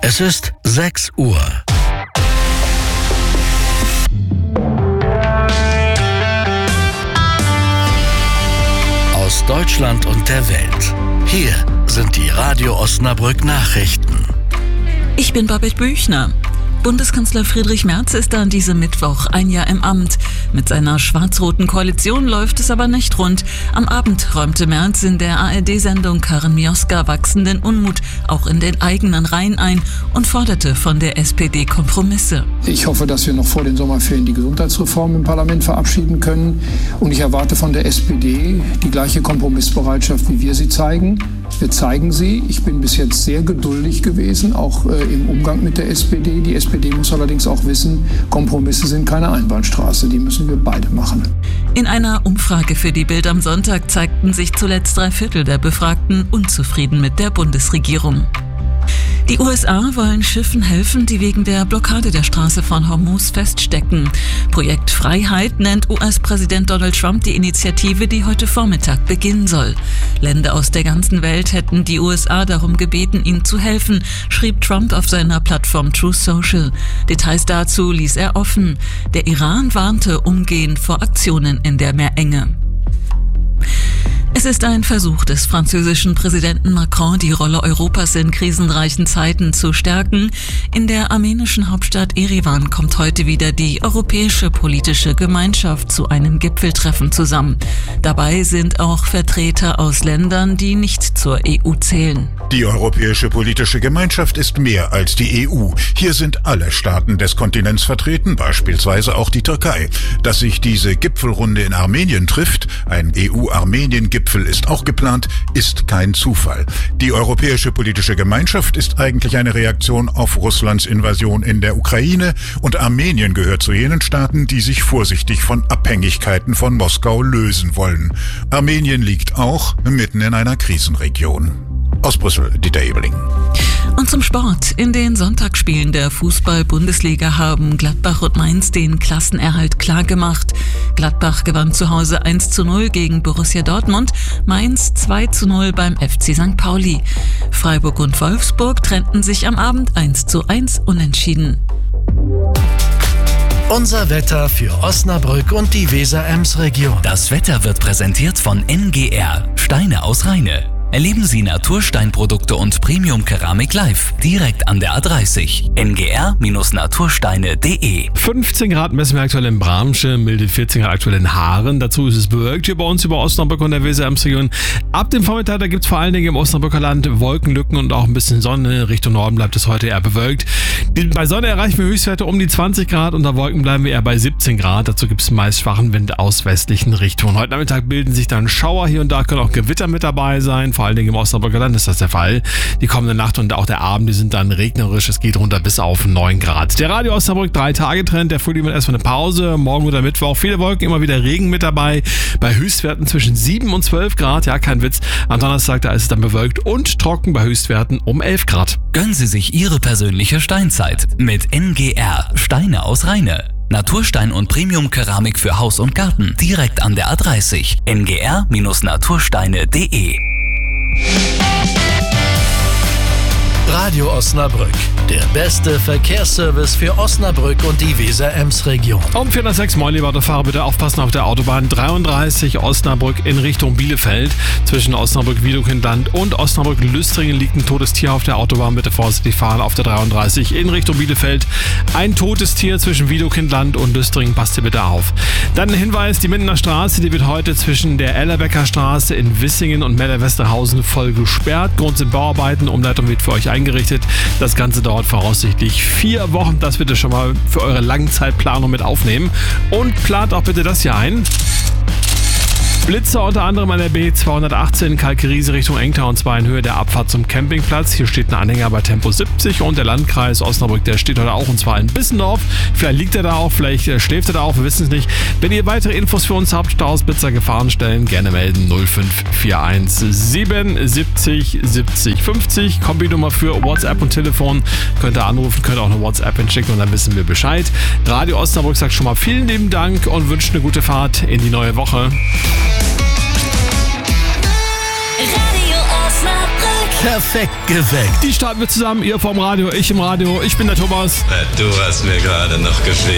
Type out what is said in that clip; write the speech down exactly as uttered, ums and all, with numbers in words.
Es ist sechs Uhr. Aus Deutschland und der Welt. Hier sind die Radio Osnabrück Nachrichten. Ich bin Babette Büchner. Bundeskanzler Friedrich Merz ist an diesem Mittwoch ein Jahr im Amt. Mit seiner schwarz-roten Koalition läuft es aber nicht rund. Am Abend räumte Merz in der A R D-Sendung Karin Mioska wachsenden Unmut auch in den eigenen Reihen ein und forderte von der S P D Kompromisse. Ich hoffe, dass wir noch vor den Sommerferien die Gesundheitsreform im Parlament verabschieden können. Und ich erwarte von der S P D die gleiche Kompromissbereitschaft, wie wir sie zeigen. Wir zeigen sie. Ich bin bis jetzt sehr geduldig gewesen, auch äh, im Umgang mit der S P D. Die S P D muss allerdings auch wissen, Kompromisse sind keine Einbahnstraße. Die müssen wir beide machen. In einer Umfrage für die Bild am Sonntag zeigten sich zuletzt drei Viertel der Befragten unzufrieden mit der Bundesregierung. Die U S A wollen Schiffen helfen, die wegen der Blockade der Straße von Hormuz feststecken. Projekt Freiheit nennt U S-Präsident Donald Trump die Initiative, die heute Vormittag beginnen soll. Länder aus der ganzen Welt hätten die U S A darum gebeten, ihnen zu helfen, schrieb Trump auf seiner Plattform Truth Social. Details dazu ließ er offen. Der Iran warnte umgehend vor Aktionen in der Meerenge. Es ist ein Versuch des französischen Präsidenten Macron, die Rolle Europas in krisenreichen Zeiten zu stärken. In der armenischen Hauptstadt Erivan kommt heute wieder die Europäische Politische Gemeinschaft zu einem Gipfeltreffen zusammen. Dabei sind auch Vertreter aus Ländern, die nicht zur E U zählen. Die Europäische Politische Gemeinschaft ist mehr als die E U. Hier sind alle Staaten des Kontinents vertreten, beispielsweise auch die Türkei. Dass sich diese Gipfelrunde in Armenien trifft, ein E U-Armenien-Gipfel ist auch geplant, ist kein Zufall. Die Europäische Politische Gemeinschaft ist eigentlich eine Reaktion auf Russlands Invasion in der Ukraine und Armenien gehört zu jenen Staaten, die sich vorsichtig von Abhängigkeiten von Moskau lösen wollen. Armenien liegt auch mitten in einer Krisenregion. Aus Brüssel, Dieter Ebeling. Und zum Sport. In den Sonntagsspielen der Fußball-Bundesliga haben Gladbach und Mainz den Klassenerhalt klargemacht. Gladbach gewann zu Hause eins zu null gegen Borussia Dortmund, Mainz zwei zu null beim F C Sankt Pauli. Freiburg und Wolfsburg trennten sich am Abend eins zu eins unentschieden. Unser Wetter für Osnabrück und die Weser-Ems-Region. Das Wetter wird präsentiert von N G R, Steine aus Rheine. Erleben Sie Natursteinprodukte und Premium-Keramik live, direkt an der A dreißig. N G R Natursteine punkt de. fünfzehn Grad messen wir aktuell in Bramsche, milde vierzehn Grad aktuell in Haaren. Dazu ist es bewölkt hier bei uns über Osnabrück und der Weser-Ems-Region. Ab dem Vormittag, da gibt es vor allen Dingen im Osnabrücker Land Wolkenlücken und auch ein bisschen Sonne. Richtung Norden bleibt es heute eher bewölkt. Bei Sonne erreichen wir Höchstwerte um die zwanzig Grad, unter Wolken bleiben wir eher bei siebzehn Grad. Dazu gibt es meist schwachen Wind aus westlichen Richtungen. Heute Nachmittag bilden sich dann Schauer, hier und da können auch Gewitter mit dabei sein. Vor allen Dingen im Osnabrücker Land ist das der Fall. Die kommende Nacht und auch der Abend, die sind dann regnerisch. Es geht runter bis auf neun Grad. Der Radio Osnabrück drei Tage Trend. Der Frühling wird erstmal eine Pause. Morgen oder Mittwoch viele Wolken, immer wieder Regen mit dabei. Bei Höchstwerten zwischen sieben und zwölf Grad. Ja, kein Witz. Am Donnerstag, da ist es dann bewölkt und trocken bei Höchstwerten um elf Grad. Gönnen Sie sich Ihre persönliche Steinzeit mit N G R, Steine aus Rheine. Naturstein und Premium-Keramik für Haus und Garten, direkt an der A dreißig. N G R Natursteine punkt de. Radio Osnabrück, der beste Verkehrsservice für Osnabrück und die Weser-Ems-Region. Um vier nach sechs, moin liebe Autofahrer, bitte aufpassen auf der Autobahn dreiunddreißig Osnabrück in Richtung Bielefeld. Zwischen Osnabrück-Wiedokenland und Osnabrück-Lüstringen liegt ein totes Tier auf der Autobahn. Bitte vorsichtig fahren auf der dreiunddreißig in Richtung Bielefeld. Ein totes Tier zwischen Wiedokenland und Lüstringen, passt ihr bitte auf. Dann ein Hinweis, die Mindener Straße, die wird heute zwischen der Ellerbecker Straße in Wissingen und Melle-Westerhausen voll gesperrt. Grund sind Bauarbeiten, Umleitung wird für euch eingerichtet. Das Ganze dauert voraussichtlich vier Wochen. Das bitte schon mal für eure Langzeitplanung mit aufnehmen. Und plant auch bitte das hier ein. Blitzer unter anderem an der B zweihundertachtzehn Kalkriese Richtung Engtau und zwar in Höhe der Abfahrt zum Campingplatz. Hier steht ein Anhänger bei Tempo siebzig und der Landkreis Osnabrück, der steht heute auch und zwar in Bissendorf. Vielleicht liegt er da auch, vielleicht schläft er da auch, wir wissen es nicht. Wenn ihr weitere Infos für uns habt, Staus, Blitzer, Gefahrenstellen, gerne melden null fünf vier eins sieben siebzig siebzig fünfzig. Kombi-Nummer für WhatsApp und Telefon. Könnt ihr anrufen, könnt auch eine WhatsApp hinschicken und dann wissen wir Bescheid. Radio Osnabrück sagt schon mal vielen lieben Dank und wünscht eine gute Fahrt in die neue Woche. Radio Osnabrück. Perfekt geweckt. Die starten wir zusammen, ihr vom Radio, ich im Radio. Ich bin der Thomas. Du hast mir gerade noch gefehlt.